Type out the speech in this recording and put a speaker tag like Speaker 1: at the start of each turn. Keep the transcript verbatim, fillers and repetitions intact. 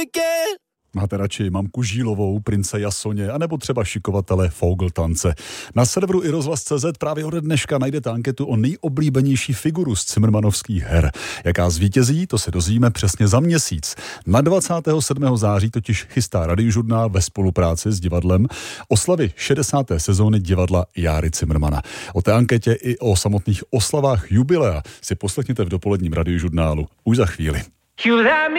Speaker 1: Máte radši mamku Žílovou, prince Jasoně, anebo třeba šikovatele Fogeltance. Na serveru i rozhlas tečka cé zet právě ode dneška najdete anketu o nejoblíbenější figuru z cimrmanovských her. Jaká zvítězí, to se dozvíme přesně za měsíc. Na dvacátého sedmého září totiž chystá Radiožurnál ve spolupráci s divadlem oslavy šedesáté sezóny divadla Járy Cimrmana. O té anketě i o samotných oslavách jubilea si poslechněte v dopoledním Radiožurnálu už za chvíli.